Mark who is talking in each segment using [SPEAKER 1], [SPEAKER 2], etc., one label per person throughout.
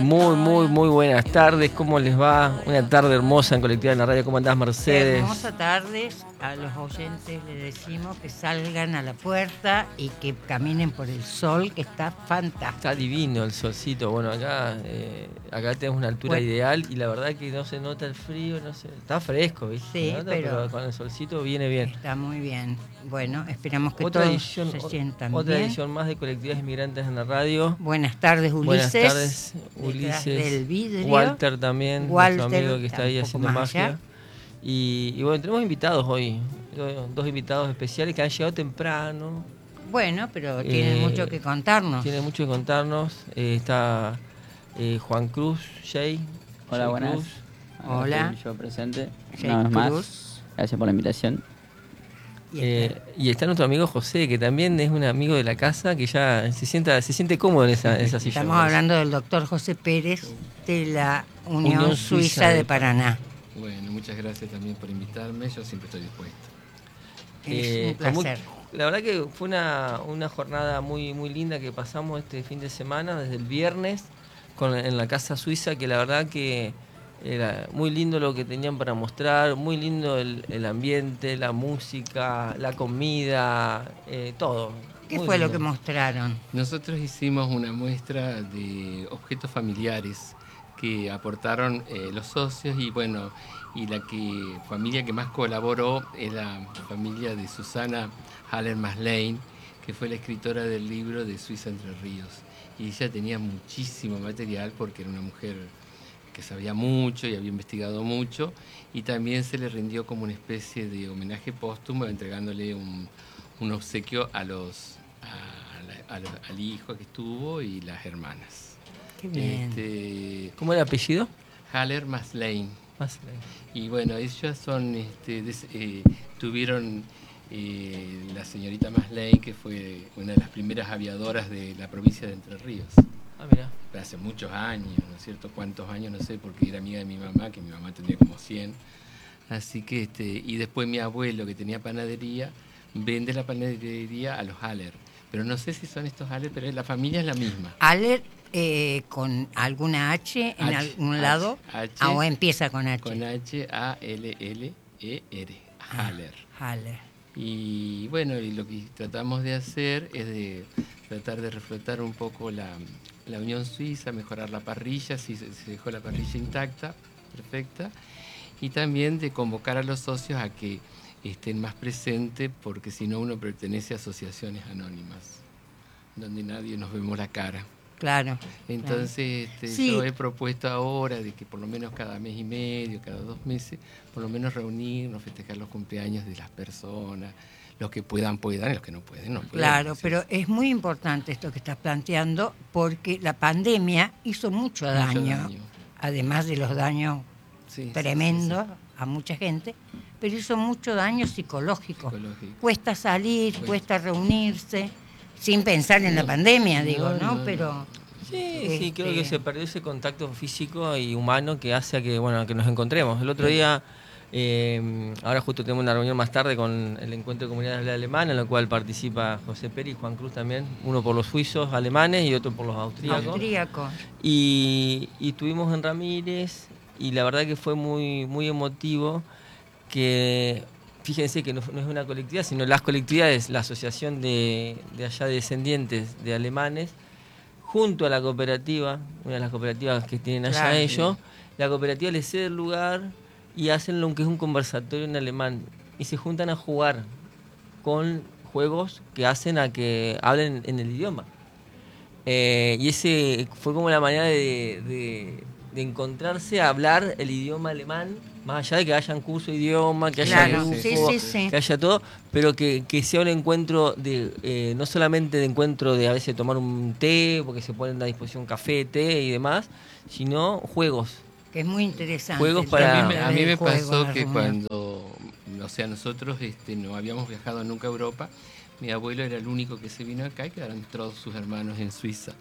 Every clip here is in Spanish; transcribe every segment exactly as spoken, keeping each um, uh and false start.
[SPEAKER 1] Muy, muy, muy buenas tardes. ¿Cómo les va? Una tarde hermosa en Colectiva en la Radio. ¿Cómo andás, Mercedes?
[SPEAKER 2] Hermosa tarde. A los oyentes les decimos que salgan a la puerta y que caminen por el sol, que está fantástico.
[SPEAKER 1] Está divino el solcito. Bueno, acá eh, acá tenemos una altura bueno. ideal y la verdad que no se nota el frío, no se, está fresco, ¿viste?
[SPEAKER 2] Sí,
[SPEAKER 1] nota,
[SPEAKER 2] pero,
[SPEAKER 1] pero con el solcito viene bien.
[SPEAKER 2] Está muy bien. Bueno, esperamos que
[SPEAKER 1] otra
[SPEAKER 2] todos
[SPEAKER 1] edición,
[SPEAKER 2] se sientan
[SPEAKER 1] otra
[SPEAKER 2] bien.
[SPEAKER 1] edición más de Colectivas Inmigrantes en la Radio.
[SPEAKER 2] Buenas tardes, Ulises.
[SPEAKER 1] Buenas tardes, Ulises.
[SPEAKER 2] Del vidrio.
[SPEAKER 1] Walter también,
[SPEAKER 2] Walter,
[SPEAKER 1] nuestro amigo que está ahí haciendo magia. Y, y bueno, tenemos invitados hoy, dos invitados especiales que han llegado temprano.
[SPEAKER 2] Bueno, pero tienen eh, mucho que contarnos.
[SPEAKER 1] Tienen mucho que contarnos. Eh, está eh, Juan Cruz, Jay.
[SPEAKER 3] Hola,
[SPEAKER 1] Jay
[SPEAKER 3] buenas.
[SPEAKER 1] Cruz.
[SPEAKER 2] Hola.
[SPEAKER 3] Yo presente.
[SPEAKER 2] Jay
[SPEAKER 3] Una vez
[SPEAKER 2] Cruz.
[SPEAKER 3] más. Gracias por la invitación.
[SPEAKER 2] Y,
[SPEAKER 1] eh, y está nuestro amigo José, que también es un amigo de la casa, que ya se sienta, se siente cómodo en esa, en esa silla.
[SPEAKER 2] Estamos hablando del doctor José Pérez de la Unión, Unión Suiza, Suiza de, de Paraná.
[SPEAKER 4] Bueno, muchas gracias también por invitarme, yo siempre estoy dispuesto.
[SPEAKER 2] Es un placer.
[SPEAKER 1] Muy, la verdad que fue una, una jornada muy, muy linda que pasamos este fin de semana, desde el viernes, con, en la Casa Suiza, que la verdad que era muy lindo lo que tenían para mostrar, muy lindo el, el ambiente, la música, la comida, eh, todo.
[SPEAKER 2] ¿Qué
[SPEAKER 1] muy
[SPEAKER 2] fue
[SPEAKER 1] lindo.
[SPEAKER 2] lo que mostraron?
[SPEAKER 4] Nosotros hicimos una muestra de objetos familiares que aportaron eh, los socios y bueno, y la que familia que más colaboró es la familia de Susana Haller-Maslany, que fue la escritora del libro de Suiza Entre Ríos. Y ella tenía muchísimo material porque era una mujer que sabía mucho y había investigado mucho, y también se le rindió como una especie de homenaje póstumo entregándole un, un obsequio a los, a, a, a, al hijo que estuvo y las hermanas.
[SPEAKER 2] Qué bien.
[SPEAKER 1] Este, ¿Cómo era el apellido?
[SPEAKER 4] Haller-Maslany.
[SPEAKER 1] Maslany.
[SPEAKER 4] Y bueno, ellas son, este, des, eh, tuvieron eh, la señorita Maslany, que fue una de las primeras aviadoras de la provincia de Entre Ríos.
[SPEAKER 1] Ah, mira.
[SPEAKER 4] Hace muchos años, ¿no es cierto? ¿Cuántos años? No sé, porque era amiga de mi mamá, que mi mamá tenía como cien. Así que, este, y después mi abuelo, que tenía panadería, vende la panadería a los Haller. Pero no sé si son estos Haller, pero la familia es la misma.
[SPEAKER 2] Haller eh, con alguna H en H, algún lado,
[SPEAKER 4] H,
[SPEAKER 2] ah, o empieza con H.
[SPEAKER 4] Con H, A L L E R, Haller.
[SPEAKER 2] Ah, Haller.
[SPEAKER 4] Y bueno, y lo que tratamos de hacer es de tratar de reflotar un poco la, la Unión Suiza, mejorar la parrilla, si se, se dejó la parrilla intacta, perfecta, y también de convocar a los socios a que estén más presentes, porque si no uno pertenece a asociaciones anónimas, donde nadie nos vemos la cara.
[SPEAKER 2] Claro.
[SPEAKER 4] Entonces
[SPEAKER 2] claro.
[SPEAKER 4] Este,
[SPEAKER 2] Sí.
[SPEAKER 4] yo he propuesto ahora de que por lo menos cada mes y medio, cada dos meses, por lo menos reunirnos, festejar los cumpleaños de las personas, los que puedan, puedan, y los que no pueden, no pueden.
[SPEAKER 2] Claro,
[SPEAKER 4] así
[SPEAKER 2] pero
[SPEAKER 4] es.
[SPEAKER 2] es muy importante esto que estás planteando, porque la pandemia hizo mucho daño,
[SPEAKER 4] Mucho daño.
[SPEAKER 2] además de los daños
[SPEAKER 4] Sí,
[SPEAKER 2] tremendos
[SPEAKER 4] sí, sí, sí.
[SPEAKER 2] a mucha gente, pero hizo mucho daño psicológico.
[SPEAKER 4] Psicológico.
[SPEAKER 2] Cuesta salir,
[SPEAKER 4] Cuesta.
[SPEAKER 2] cuesta reunirse, sin pensar en
[SPEAKER 4] No,
[SPEAKER 2] la pandemia,
[SPEAKER 4] no,
[SPEAKER 2] digo, ¿no?
[SPEAKER 4] no, no.
[SPEAKER 2] Pero
[SPEAKER 1] Sí,
[SPEAKER 2] este...
[SPEAKER 1] sí, creo que se perdió ese contacto físico y humano que hace a que, bueno, que nos encontremos. El otro día, eh, ahora justo tenemos una reunión más tarde con el Encuentro de Comunidades de Habla Alemana, en la cual participa José Pérez y Juan Cruz también, uno por los suizos alemanes y otro por los austríacos.
[SPEAKER 2] Austríaco.
[SPEAKER 1] Y, y estuvimos en Ramírez y la verdad que fue muy, muy emotivo que... Fíjense que no, no es una colectividad, sino las colectividades, la asociación de, de allá de descendientes de alemanes, junto a la cooperativa, una de las cooperativas que tienen allá
[SPEAKER 2] Claro,
[SPEAKER 1] ellos,
[SPEAKER 2] sí.
[SPEAKER 1] La cooperativa les cede el lugar y hacen lo que es un conversatorio en alemán y se juntan a jugar con juegos que hacen a que hablen en el idioma. Eh, y ese fue como la manera de, de, de encontrarse a hablar el idioma alemán, más allá de que hayan curso de idioma, que haya
[SPEAKER 2] Claro,
[SPEAKER 1] grupo,
[SPEAKER 2] sí, sí, sí.
[SPEAKER 1] que haya todo, pero que, que sea un encuentro de eh, no solamente de encuentro de a veces tomar un té, porque se ponen a disposición café, té y demás, sino juegos.
[SPEAKER 2] Que es muy interesante.
[SPEAKER 1] Juegos para...
[SPEAKER 4] A mí me, a mí me
[SPEAKER 2] juego,
[SPEAKER 4] pasó que
[SPEAKER 2] reunión.
[SPEAKER 4] cuando, o sea, nosotros este, no habíamos viajado nunca a Europa, mi abuelo era el único que se vino acá y quedaron todos sus hermanos en Suiza.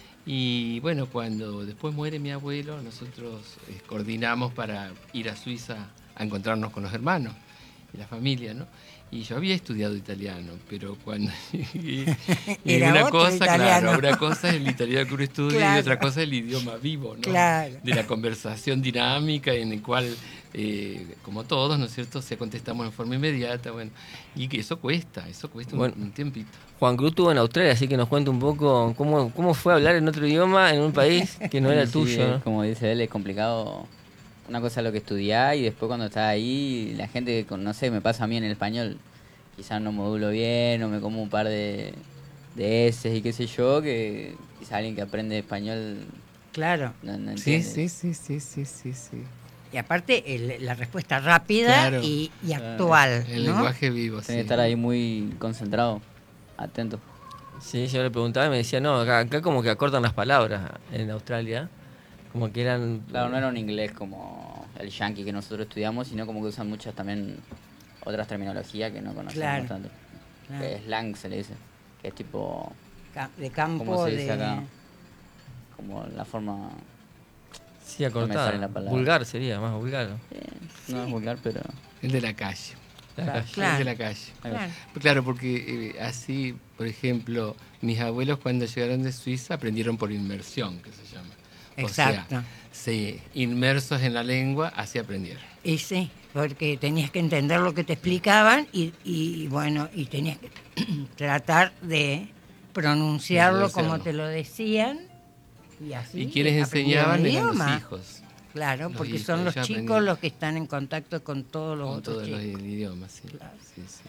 [SPEAKER 4] Y bueno, cuando después muere mi abuelo, nosotros eh, coordinamos para ir a Suiza a encontrarnos con los hermanos y la familia, ¿no? Y yo había estudiado italiano, pero cuando... y, y
[SPEAKER 2] Era
[SPEAKER 4] una
[SPEAKER 2] otro
[SPEAKER 4] cosa,
[SPEAKER 2] italiano.
[SPEAKER 4] claro, una cosa es el italiano que uno estudia
[SPEAKER 2] Claro.
[SPEAKER 4] y otra cosa es el idioma vivo, ¿no?
[SPEAKER 2] Claro.
[SPEAKER 4] De la conversación dinámica en el cual, eh, como todos, ¿no es cierto?, se contestamos de forma inmediata, bueno, y que eso cuesta, eso cuesta un,
[SPEAKER 1] Bueno.
[SPEAKER 4] un tiempito.
[SPEAKER 1] Juan Cruz estuvo en Australia, así que nos cuenta un poco cómo, cómo fue hablar en otro idioma en un país que no era el
[SPEAKER 3] Sí,
[SPEAKER 1] tuyo,
[SPEAKER 3] es
[SPEAKER 1] ¿no?
[SPEAKER 3] como dice él, es complicado. Una cosa es lo que estudiás y después cuando estás ahí, la gente, con- no sé, me pasa a mí en el español, quizás no modulo bien o me como un par de, de eses y qué sé yo, que quizás alguien que aprende español
[SPEAKER 2] Claro.
[SPEAKER 3] no, no
[SPEAKER 4] Sí,
[SPEAKER 3] entiende.
[SPEAKER 4] sí, sí, sí, sí, sí, sí.
[SPEAKER 2] Y aparte el- la respuesta rápida
[SPEAKER 4] Claro.
[SPEAKER 2] y, y
[SPEAKER 3] Claro.
[SPEAKER 2] actual,
[SPEAKER 4] El
[SPEAKER 2] ¿no?
[SPEAKER 4] lenguaje vivo,
[SPEAKER 3] Tenés
[SPEAKER 4] sí.
[SPEAKER 3] que estar ahí muy concentrado, atento.
[SPEAKER 1] Sí, yo le preguntaba y me decía, no, acá, acá como que acortan las palabras en Australia, como que eran...
[SPEAKER 3] Claro, no era un inglés como el yankee que nosotros estudiamos, sino como que usan muchas también otras terminologías que no conocemos
[SPEAKER 2] Claro.
[SPEAKER 3] tanto.
[SPEAKER 2] Claro.
[SPEAKER 3] Que slang se le dice, que es tipo,
[SPEAKER 2] Ca- De campo,
[SPEAKER 3] ¿cómo se dice
[SPEAKER 2] de...
[SPEAKER 3] acá? Como la forma,
[SPEAKER 1] Sí,
[SPEAKER 3] No me
[SPEAKER 1] acortada.
[SPEAKER 3] sale la palabra.
[SPEAKER 1] Vulgar sería, más vulgar.
[SPEAKER 3] eh, no es vulgar, pero
[SPEAKER 4] El de la calle.
[SPEAKER 1] La
[SPEAKER 2] Claro.
[SPEAKER 1] calle.
[SPEAKER 2] Claro.
[SPEAKER 4] El de la calle.
[SPEAKER 2] Claro.
[SPEAKER 4] Claro, porque eh, así, por ejemplo, mis abuelos cuando llegaron de Suiza aprendieron por inmersión, que se llama.
[SPEAKER 2] Exacto.
[SPEAKER 4] O sea, sí, inmersos en la lengua, así aprendieron.
[SPEAKER 2] Y sí, porque tenías que entender lo que te explicaban y, y bueno, y tenías que tratar de pronunciarlo
[SPEAKER 4] De
[SPEAKER 2] como
[SPEAKER 4] hacerlo.
[SPEAKER 2] te lo decían. Y así
[SPEAKER 4] y quienes
[SPEAKER 2] aprendieron
[SPEAKER 4] enseñaban
[SPEAKER 2] el
[SPEAKER 4] eran los
[SPEAKER 2] idioma.
[SPEAKER 4] hijos,
[SPEAKER 2] Claro,
[SPEAKER 4] Los
[SPEAKER 2] porque
[SPEAKER 4] hijos,
[SPEAKER 2] son los
[SPEAKER 4] ellos
[SPEAKER 2] chicos
[SPEAKER 4] aprendieron.
[SPEAKER 2] los que están en contacto con todos los
[SPEAKER 4] con
[SPEAKER 2] otros
[SPEAKER 4] todos los
[SPEAKER 2] chicos.
[SPEAKER 4] idiomas, sí.
[SPEAKER 2] Claro.
[SPEAKER 4] Sí, sí.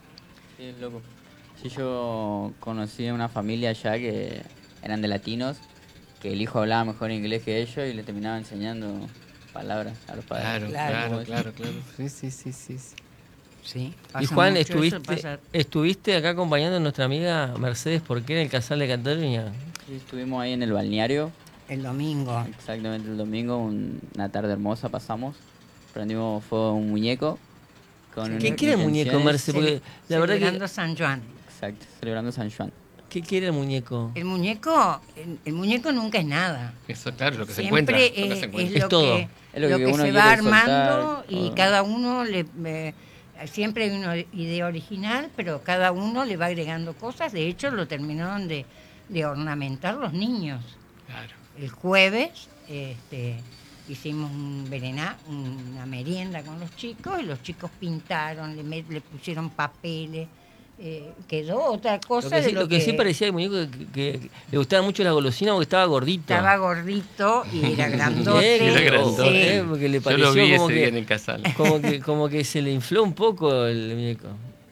[SPEAKER 3] sí, es loco. Sí, yo conocí a una familia allá que eran de latinos, que el hijo hablaba mejor inglés que ellos y le terminaba enseñando palabras a los padres.
[SPEAKER 4] Claro,
[SPEAKER 2] Claro.
[SPEAKER 4] claro, claro, claro. Sí, sí, sí, sí. sí.
[SPEAKER 2] Sí,
[SPEAKER 1] Y
[SPEAKER 2] pasa
[SPEAKER 1] Juan,
[SPEAKER 2] mucho eso,
[SPEAKER 1] estuviste,
[SPEAKER 2] pasa-
[SPEAKER 1] estuviste acá acompañando a nuestra amiga Mercedes Porqué en el Casal de Cataluña.
[SPEAKER 3] Sí, estuvimos ahí en el balneario,
[SPEAKER 2] el domingo.
[SPEAKER 3] exactamente el domingo, un- una tarde hermosa pasamos, prendimos fuego a un muñeco. Con
[SPEAKER 1] ¿Qué
[SPEAKER 3] unas
[SPEAKER 1] quiere el muñeco,
[SPEAKER 3] intenciones-
[SPEAKER 1] Merce? Porque la verdad
[SPEAKER 2] Celebrando
[SPEAKER 1] que...
[SPEAKER 2] San Juan.
[SPEAKER 3] Exacto, celebrando San Juan.
[SPEAKER 1] ¿Qué quiere el muñeco?
[SPEAKER 2] El muñeco, el, el muñeco nunca es nada.
[SPEAKER 4] Eso, claro, lo que se encuentra.
[SPEAKER 2] Siempre
[SPEAKER 4] Lo que
[SPEAKER 2] es,
[SPEAKER 4] se
[SPEAKER 2] es
[SPEAKER 4] encuentra.
[SPEAKER 2] lo,
[SPEAKER 1] Es todo.
[SPEAKER 2] que,
[SPEAKER 3] Es lo
[SPEAKER 2] lo
[SPEAKER 3] que
[SPEAKER 2] que
[SPEAKER 3] uno
[SPEAKER 2] se va
[SPEAKER 3] quiere
[SPEAKER 2] armando
[SPEAKER 3] soltar,
[SPEAKER 2] y
[SPEAKER 3] o-
[SPEAKER 2] cada uno le eh, siempre hay una idea original, pero cada uno le va agregando cosas. De hecho, lo terminaron de, de ornamentar los niños.
[SPEAKER 4] Claro.
[SPEAKER 2] El jueves este, hicimos un berená, una merienda con los chicos y los chicos pintaron, le, met- le pusieron papeles. Eh, quedó otra cosa
[SPEAKER 1] Lo que,
[SPEAKER 2] de
[SPEAKER 1] sí,
[SPEAKER 2] lo,
[SPEAKER 1] lo que sí parecía el muñeco que, que le gustaba mucho la golosina porque estaba gordito.
[SPEAKER 2] estaba gordito y era grandote.
[SPEAKER 1] Eh,
[SPEAKER 4] Era grandote.
[SPEAKER 2] sí.
[SPEAKER 1] eh, porque le
[SPEAKER 4] Yo
[SPEAKER 1] pareció
[SPEAKER 4] lo vi
[SPEAKER 1] como
[SPEAKER 4] ese
[SPEAKER 1] que,
[SPEAKER 4] día en el casal.
[SPEAKER 1] como que como que se le infló un poco el muñeco.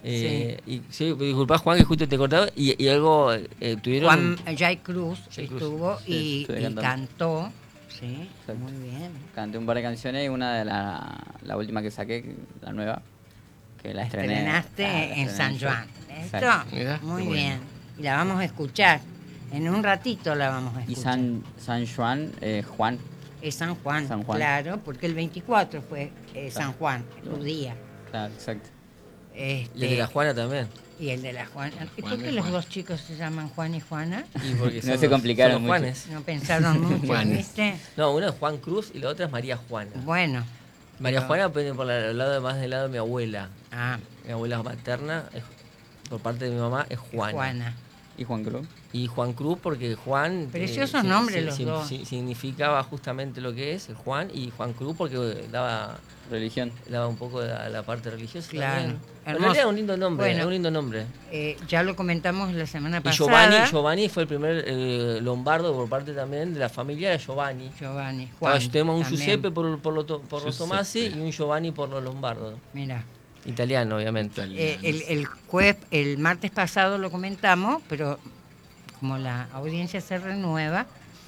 [SPEAKER 1] Eh, y sí, disculpá Juan que justo te he cortado y, y algo eh, tuvieron
[SPEAKER 2] Juan Jay Cruz
[SPEAKER 1] Jay Cruz,
[SPEAKER 2] estuvo
[SPEAKER 3] sí,
[SPEAKER 2] y,
[SPEAKER 3] estuve
[SPEAKER 2] y
[SPEAKER 3] cantando.
[SPEAKER 2] cantó. Sí,
[SPEAKER 3] Exacto.
[SPEAKER 2] muy bien.
[SPEAKER 3] Canté un par de canciones y una de la, la última que saqué, que- la nueva, que la estrené.
[SPEAKER 2] Estrenaste
[SPEAKER 3] ah, la
[SPEAKER 2] en
[SPEAKER 3] estrené
[SPEAKER 2] San
[SPEAKER 3] yo.
[SPEAKER 2] Juan.
[SPEAKER 3] Exacto.
[SPEAKER 2] Esto,
[SPEAKER 4] Mirá,
[SPEAKER 2] muy
[SPEAKER 4] qué bueno.
[SPEAKER 2] bien. Y la vamos a escuchar. En un ratito la vamos a
[SPEAKER 3] Y
[SPEAKER 2] escuchar.
[SPEAKER 3] San, San Juan, eh, Juan,
[SPEAKER 2] Es San Juan,
[SPEAKER 3] San Juan.
[SPEAKER 2] claro, porque el veinticuatro fue eh, San Juan, tu día.
[SPEAKER 3] claro, exacto.
[SPEAKER 2] Este,
[SPEAKER 1] y el de la Juana también.
[SPEAKER 2] y el de la Juana. ¿Y
[SPEAKER 4] Juan
[SPEAKER 2] por qué
[SPEAKER 4] y
[SPEAKER 2] los
[SPEAKER 4] Juan.
[SPEAKER 2] dos chicos se llaman Juan y Juana?
[SPEAKER 1] Y porque
[SPEAKER 3] No
[SPEAKER 1] son
[SPEAKER 3] se
[SPEAKER 1] los-
[SPEAKER 3] complicaron
[SPEAKER 1] son los
[SPEAKER 3] mucho.
[SPEAKER 1] Juanes.
[SPEAKER 2] No pensaron mucho,
[SPEAKER 4] Juanes.
[SPEAKER 2] ¿viste?
[SPEAKER 1] No, uno es Juan Cruz y la otra es María Juana.
[SPEAKER 2] Bueno.
[SPEAKER 1] María
[SPEAKER 2] pero-
[SPEAKER 1] Juana viene por la- el lado más del lado de mi abuela.
[SPEAKER 2] Ah,
[SPEAKER 1] Mi abuela materna, es- por parte de mi mamá, es Juana.
[SPEAKER 2] Juana.
[SPEAKER 3] ¿Y Juan Cruz?
[SPEAKER 1] Y Juan Cruz porque Juan...
[SPEAKER 2] Preciosos
[SPEAKER 1] si-
[SPEAKER 2] nombres
[SPEAKER 1] si-
[SPEAKER 2] los
[SPEAKER 1] si-
[SPEAKER 2] dos.
[SPEAKER 1] si- significaba justamente lo que es el Juan y Juan Cruz porque daba,
[SPEAKER 3] Religión.
[SPEAKER 1] daba un poco de la, la parte religiosa
[SPEAKER 2] Claro.
[SPEAKER 1] también. En
[SPEAKER 2] Hermoso.
[SPEAKER 1] realidad es un lindo nombre,
[SPEAKER 2] Bueno.
[SPEAKER 1] es un lindo nombre.
[SPEAKER 2] Eh, ya lo comentamos la semana
[SPEAKER 1] Y
[SPEAKER 2] pasada.
[SPEAKER 1] Giovanni, Giovanni fue el primer eh, lombardo por parte también de la familia de Giovanni.
[SPEAKER 2] Giovanni, Juan.
[SPEAKER 1] Ahora, tenemos un
[SPEAKER 2] también.
[SPEAKER 1] Giuseppe por, por, lo to- por los
[SPEAKER 4] Giuseppe.
[SPEAKER 1] Tomasi y un Giovanni por los Lombardo.
[SPEAKER 2] Mira,
[SPEAKER 1] Italiano, obviamente.
[SPEAKER 2] eh, el, el jueves, el martes pasado lo comentamos, pero como la audiencia se renueva,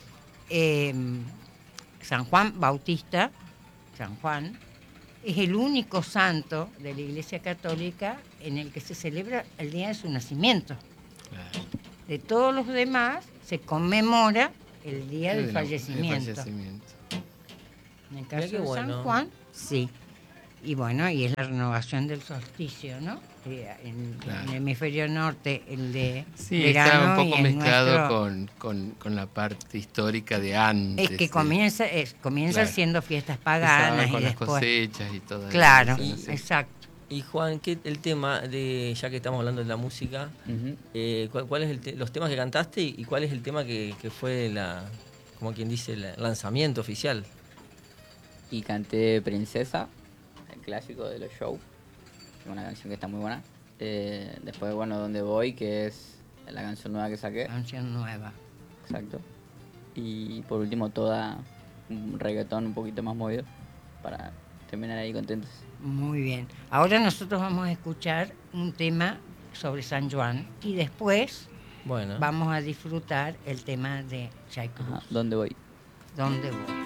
[SPEAKER 2] eh, San Juan Bautista, San Juan, es el único santo de la Iglesia Católica en el que se celebra el día de su nacimiento.
[SPEAKER 4] Claro.
[SPEAKER 2] De todos los demás se conmemora el día del
[SPEAKER 4] El
[SPEAKER 2] fallecimiento.
[SPEAKER 4] fallecimiento.
[SPEAKER 2] En el
[SPEAKER 1] Mirá
[SPEAKER 2] caso
[SPEAKER 1] qué
[SPEAKER 2] de
[SPEAKER 1] bueno.
[SPEAKER 2] San Juan, sí. Y bueno, y es la renovación del solsticio, ¿no? Eh, En,
[SPEAKER 4] Claro.
[SPEAKER 2] en el hemisferio norte, el de
[SPEAKER 4] Sí,
[SPEAKER 2] verano
[SPEAKER 4] está un
[SPEAKER 2] y
[SPEAKER 4] poco
[SPEAKER 2] el
[SPEAKER 4] mezclado
[SPEAKER 2] nuestro-
[SPEAKER 4] con, con, con la parte histórica de antes.
[SPEAKER 2] Es que
[SPEAKER 4] sí.
[SPEAKER 2] comienza, es, comienza
[SPEAKER 4] Claro.
[SPEAKER 2] siendo fiestas
[SPEAKER 4] Empezaban
[SPEAKER 2] paganas
[SPEAKER 4] con
[SPEAKER 2] y
[SPEAKER 4] las
[SPEAKER 2] después...
[SPEAKER 4] cosechas y todo
[SPEAKER 2] Claro,
[SPEAKER 4] eso, no sé.
[SPEAKER 2] exacto.
[SPEAKER 1] Y Juan, ¿qué el tema de, ya que estamos hablando de la música,
[SPEAKER 3] Ujú.
[SPEAKER 1] eh, ¿cuál, cuál es el te- los temas que cantaste y, y cuál es el tema que, que fue la, como quien dice, el lanzamiento oficial?
[SPEAKER 3] Y canté Princesa, el clásico de los shows, una canción que está muy buena. Eh, después, bueno, Donde Voy, que es la canción nueva que saqué.
[SPEAKER 2] Canción nueva.
[SPEAKER 3] Exacto. Y por último, Toda, un reggaetón un poquito más movido, para terminar ahí contentos.
[SPEAKER 2] Muy bien. Ahora nosotros vamos a escuchar un tema sobre San Juan y después
[SPEAKER 1] Bueno.
[SPEAKER 2] vamos a disfrutar el tema de Chay Cruz.
[SPEAKER 3] Ajá, ¿Dónde voy?
[SPEAKER 2] ¿Dónde voy?